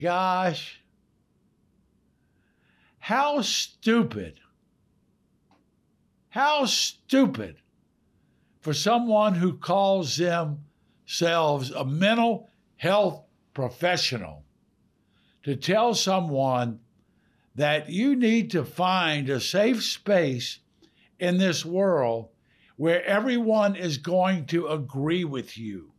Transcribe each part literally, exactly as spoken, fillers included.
gosh. How stupid, how stupid for someone who calls themselves a mental health professional to tell someone that you need to find a safe space in this world where everyone is going to agree with you.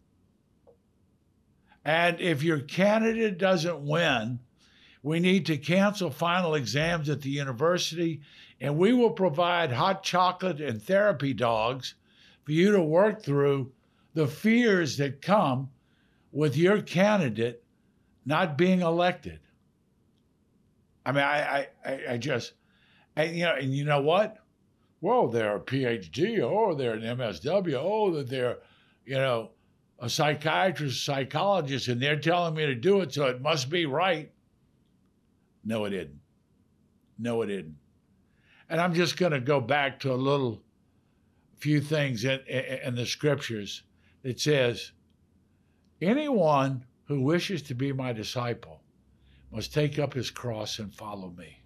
And if your candidate doesn't win, we need to cancel final exams at the university, and we will provide hot chocolate and therapy dogs for you to work through the fears that come with your candidate not being elected. I mean, I, I, I just, I, you know, and you know what? Well, they're a P H D, or they're an M S W, oh, that they're, you know, a psychiatrist, psychologist, and they're telling me to do it, so it must be right. No, it didn't. No, it didn't. And I'm just going to go back to a little few things in, in, in the scriptures that says, anyone who wishes to be my disciple must take up his cross and follow me.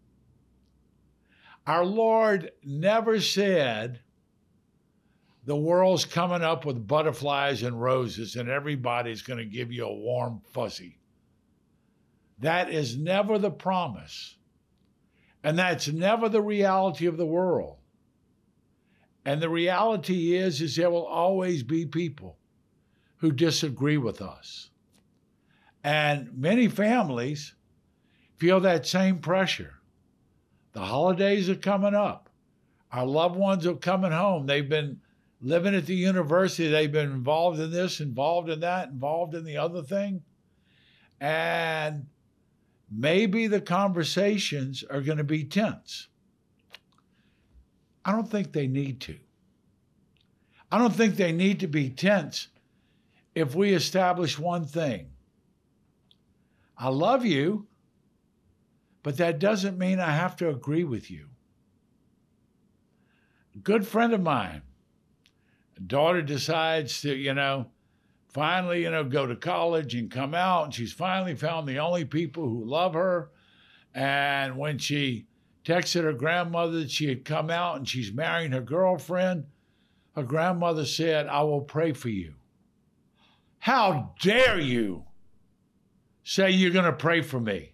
Our Lord never said the world's coming up with butterflies and roses and everybody's going to give you a warm fuzzy. That is never the promise. And that's never the reality of the world. And the reality is, is there will always be people who disagree with us. And many families feel that same pressure. The holidays are coming up. Our loved ones are coming home. They've been living at the university. They've been involved in this, involved in that, involved in the other thing. And maybe the conversations are going to be tense. I don't think they need to. I don't think they need to be tense if we establish one thing. I love you, but that doesn't mean I have to agree with you. A good friend of mine, a daughter decides to, you know, finally, you know, go to college and come out, and she's finally found the only people who love her. And when she texted her grandmother that she had come out and she's marrying her girlfriend, her grandmother said, I will pray for you. How dare you say you're going to pray for me?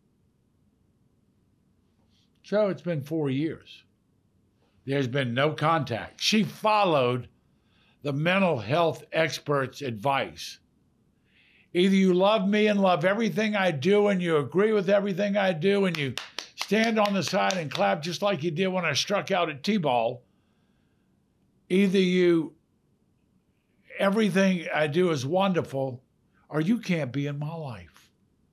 So it's been four years. There's been no contact. She followed the mental health experts' advice. Either you love me and love everything I do and you agree with everything I do and you stand on the side and clap just like you did when I struck out at T-ball. Either you, everything I do is wonderful, or you can't be in my life.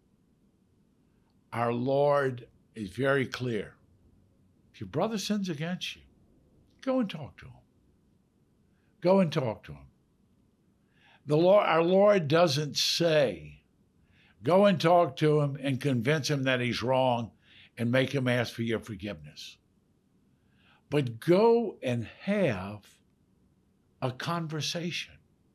Our Lord is very clear. If your brother sins against you, go and talk to him. Go and talk to him. The Lord, our Lord doesn't say, go and talk to him and convince him that he's wrong and make him ask for your forgiveness. But go and have a conversation.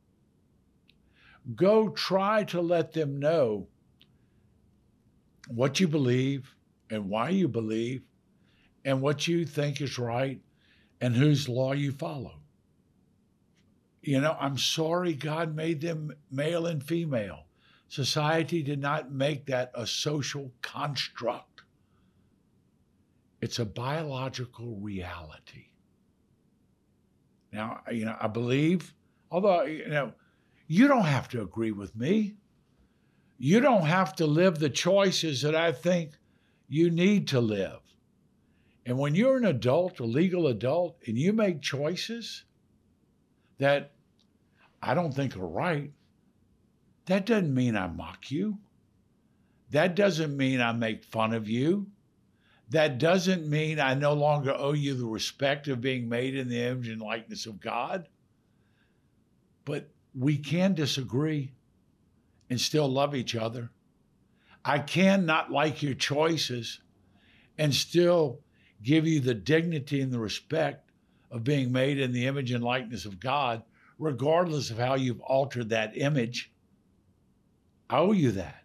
Go try to let them know what you believe and why you believe and what you think is right and whose law you follow. You know, I'm sorry God made them male and female. Society did not make that a social construct. It's a biological reality. Now, you know, I believe, although, you know, you don't have to agree with me. You don't have to live the choices that I think you need to live. And when you're an adult, a legal adult, and you make choices that I don't think are right, that doesn't mean I mock you. That doesn't mean I make fun of you. That doesn't mean I no longer owe you the respect of being made in the image and likeness of God. But we can disagree and still love each other. I can not like your choices and still give you the dignity and the respect of being made in the image and likeness of God, regardless of how you've altered that image. I owe you that.